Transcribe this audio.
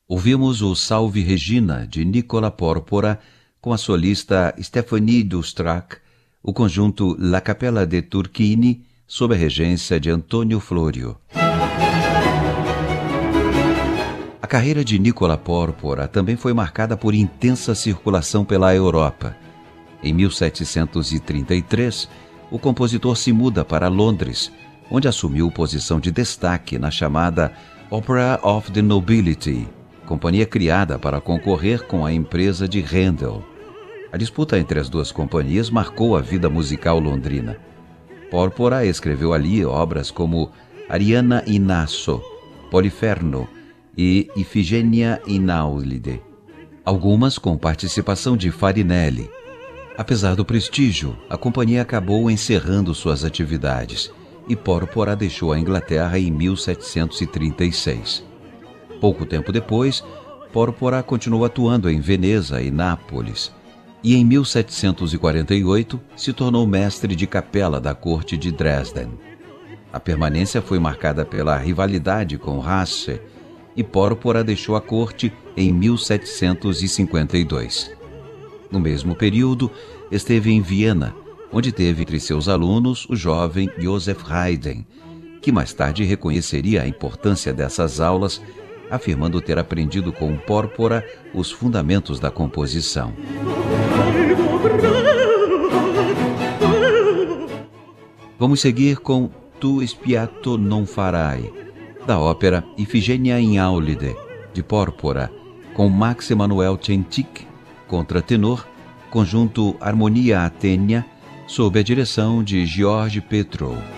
Ouvimos o Salve Regina, de Nicola Porpora, com a solista Stéphanie Doustrac, o conjunto La Capella de Turchini, sob a regência de Antônio Florio. A carreira de Nicola Porpora também foi marcada por intensa circulação pela Europa. Em 1733, o compositor se muda para Londres, onde assumiu posição de destaque na chamada Opera of the Nobility, companhia criada para concorrer com a empresa de Handel. A disputa entre as duas companhias marcou a vida musical londrina. Porpora escreveu ali obras como Ariana in Asso, Poliferno e Ifigênia in Aulide, algumas com participação de Farinelli. Apesar do prestígio, a companhia acabou encerrando suas atividades e Porpora deixou a Inglaterra em 1736. Pouco tempo depois, Porpora continuou atuando em Veneza e Nápoles, e em 1748 se tornou mestre de capela da corte de Dresden. A permanência foi marcada pela rivalidade com Hasse, e Porpora deixou a corte em 1752. No mesmo período, esteve em Viena, onde teve entre seus alunos o jovem Joseph Haydn, que mais tarde reconheceria a importância dessas aulas, afirmando ter aprendido com Porpora os fundamentos da composição. Vamos seguir com Tu spiato non farai, da ópera Ifigênia in Aulide, de Porpora, com Max Emanuel Centik, contratenor, conjunto Harmonia Atenia, sob a direção de George Petrov.